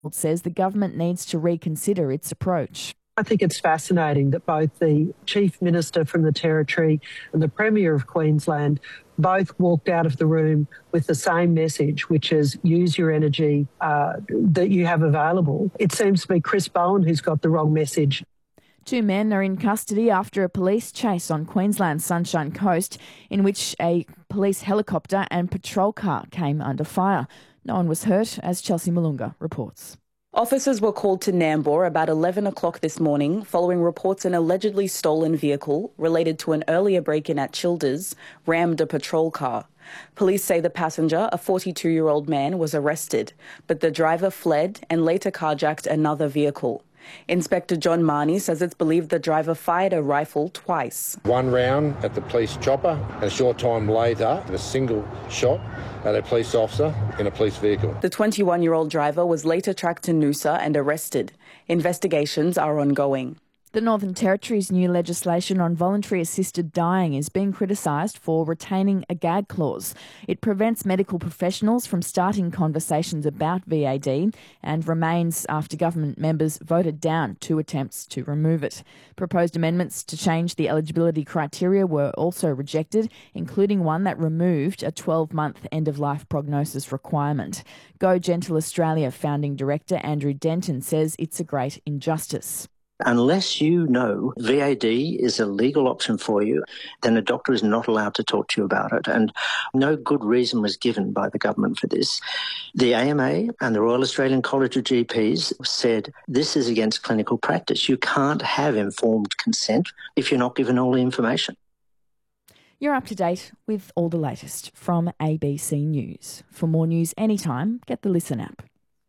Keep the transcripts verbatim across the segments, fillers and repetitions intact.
says the government needs to reconsider its approach. I think it's fascinating that both the Chief Minister from the Territory and the Premier of Queensland both walked out of the room with the same message, which is use your energy uh, that you have available. It seems to be Chris Bowen who's got the wrong message. Two men are in custody after a police chase on Queensland's Sunshine Coast in which a police helicopter and patrol car came under fire. No one was hurt, as Chelsea Malunga reports. Officers were called to Nambour about eleven o'clock this morning following reports an allegedly stolen vehicle related to an earlier break-in at Childers rammed a patrol car. Police say the passenger, a forty-two-year-old man, was arrested, but the driver fled and later carjacked another vehicle. Inspector John Marnie says it's believed the driver fired a rifle twice. One round at the police chopper and a short time later, a single shot at a police officer in a police vehicle. The twenty-one-year-old driver was later tracked to Noosa and arrested. Investigations are ongoing. The Northern Territory's new legislation on voluntary assisted dying is being criticised for retaining a gag clause. It prevents medical professionals from starting conversations about V A D and remains after government members voted down two attempts to remove it. Proposed amendments to change the eligibility criteria were also rejected, including one that removed a twelve-month end-of-life prognosis requirement. Go Gentle Australia founding director Andrew Denton says it's a great injustice. Unless you know V A D is a legal option for you, then a doctor is not allowed to talk to you about it. And no good reason was given by the government for this. The A M A and the Royal Australian College of G Ps said this is against clinical practice. You can't have informed consent if you're not given all the information. You're up to date with all the latest from A B C News. For more news anytime, get the Listen app.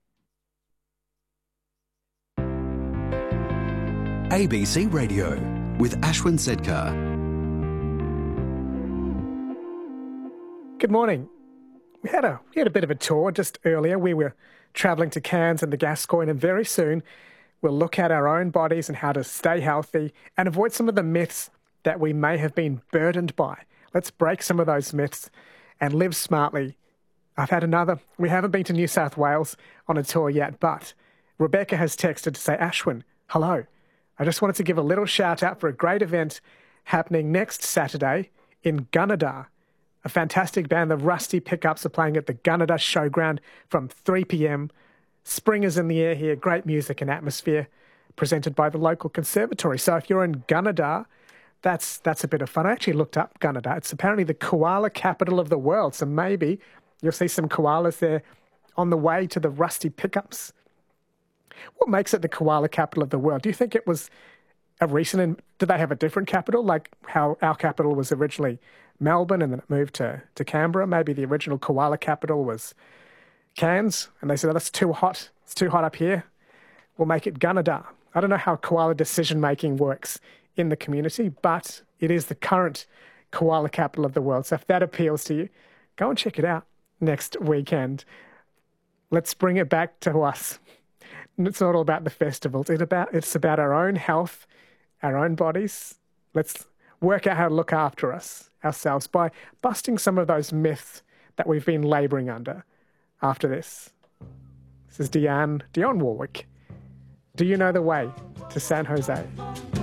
A B C Radio with Ashwin Sedkar. Good morning. We had a we had a bit of a tour just earlier. We were travelling to Cairns and the Gascoyne, and very soon we'll look at our own bodies and how to stay healthy and avoid some of the myths that we may have been burdened by. Let's break some of those myths and live smartly. I've had another. We haven't been to New South Wales on a tour yet, but Rebecca has texted to say, Ashwin, hello. I just wanted to give a little shout out for a great event happening next Saturday in Gunnedah. A fantastic band, the Rusty Pickups, are playing at the Gunnedah Showground from three p.m. Spring is in the air here, great music and atmosphere presented by the local conservatory. So if you're in Gunnedah, that's that's a bit of fun. I actually looked up Gunnedah. It's apparently the koala capital of the world, so maybe you'll see some koalas there on the way to the Rusty Pickups. What makes it the koala capital of the world? Do you think it was a recent, did they have a different capital, like how our capital was originally Melbourne and then it moved to, to Canberra? Maybe the original koala capital was Cairns, and they said, oh, that's too hot. It's too hot up here. We'll make it Gunnedah. I don't know how koala decision-making works in the community, but it is the current koala capital of the world. So if that appeals to you, go and check it out next weekend. Let's bring it back to us. It's not all about the festivals. It's about, it's about our own health, our own bodies. Let's work out how to look after us, ourselves, by busting some of those myths that we've been labouring under after this. This is Dionne, Dionne Warwick. Do you know the way to San Jose?